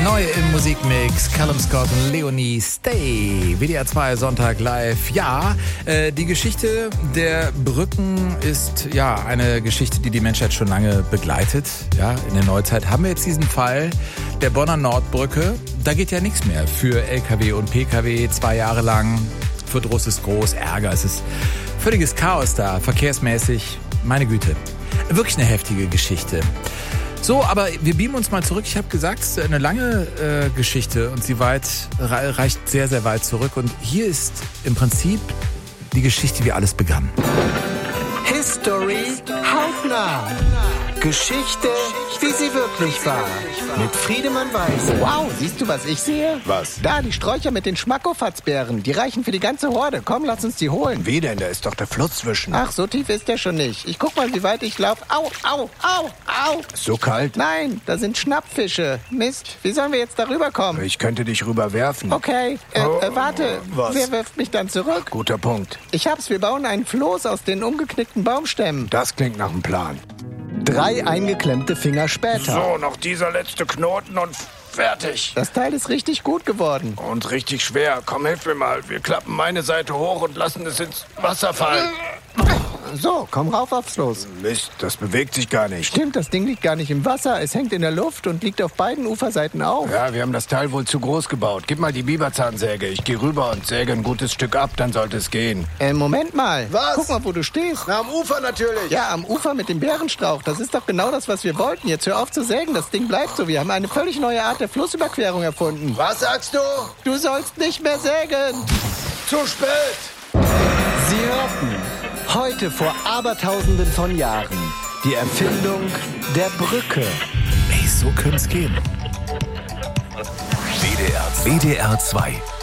Neu im Musikmix, Callum Scott und Leonie Stay. WDR 2 Sonntag live. Ja, die Geschichte der Brücken ist ja eine Geschichte, die die Menschheit schon lange begleitet. Ja, in der Neuzeit haben wir jetzt diesen Fall der Bonner Nordbrücke. Da geht ja nichts mehr für LKW und PKW 2 Jahre lang. Verdruss ist groß, Ärger, es ist völliges Chaos da, verkehrsmäßig. Meine Güte, wirklich eine heftige Geschichte. So, aber wir beamen uns mal zurück. Ich habe gesagt, es ist eine lange Geschichte und sie reicht sehr, sehr weit zurück. Und hier ist im Prinzip die Geschichte, wie alles begann. History hautnah. Geschichte, wie sie wirklich war. Mit Friedemann Weiß. Wow, siehst du, was ich sehe? Was? Da, die Sträucher mit den Schmackofatzbeeren. Die reichen für die ganze Horde. Komm, lass uns die holen. Wie denn? Da ist doch der Fluss zwischen. Ach, so tief ist der schon nicht. Ich guck mal, wie weit ich laufe. Au, au, au, au. Ist so kalt? Nein, da sind Schnappfische. Mist, wie sollen wir jetzt darüber kommen? Ich könnte dich rüberwerfen. Okay, warte. Was? Wer wirft mich dann zurück? Guter Punkt. Ich hab's, wir bauen einen Floß aus den umgeknickten Baumstämmen. Das klingt nach einem Plan. 3 eingeklemmte Finger später. So, noch dieser letzte Knoten und fertig. Das Teil ist richtig gut geworden. Und richtig schwer. Komm, hilf mir mal. Wir klappen meine Seite hoch und lassen es ins Wasser fallen. So, komm rauf aufs Floß. Mist, das bewegt sich gar nicht. Stimmt, das Ding liegt gar nicht im Wasser. Es hängt in der Luft und liegt auf beiden Uferseiten auf. Ja, wir haben das Teil wohl zu groß gebaut. Gib mal die Biberzahnsäge. Ich gehe rüber und säge ein gutes Stück ab, dann sollte es gehen. Moment mal. Was? Guck mal, wo du stehst. Na, am Ufer natürlich. Ja, am Ufer mit dem Bärenstrauch. Das ist doch genau das, was wir wollten. Jetzt hör auf zu sägen. Das Ding bleibt so. Wir haben eine völlig neue Art der Flussüberquerung erfunden. Was sagst du? Du sollst nicht mehr sägen. Zu spät. Sie hörten heute vor Abertausenden von Jahren die Erfindung der Brücke. Ey, so könnte es gehen. WDR 2